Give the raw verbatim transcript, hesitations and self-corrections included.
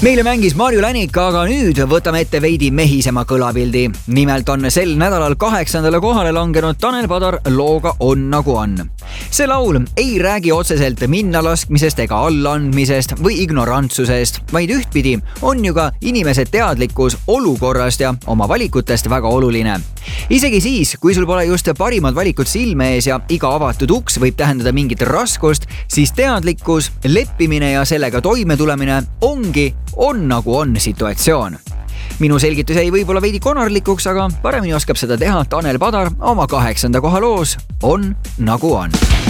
Meile mängis Marju Länik, aga nüüd võtame ette veidi mehisema kõlapildi. Nimelt on sel nädalal kaheksandale kohale langenud Tanel Padar looga On nagu on. See laul ei räägi otseselt minnalaskmisest ega allaandmisest või ignorantsusest, vaid ühtpidi on ju ka inimese teadlikkus olukorrast ja oma valikutest väga oluline. Isegi siis, kui sul pole just parimad valikud silme ees ja iga avatud uks võib tähendada mingit raskust, siis teadlikkus, leppimine ja sellega toime tulemine ongi on nagu on situatsioon. Minu selgitus jäi võib-olla veidi konarlikuks, aga paremini oskab seda teha Tanel Padar oma kaheksanda koha loos On nagu on.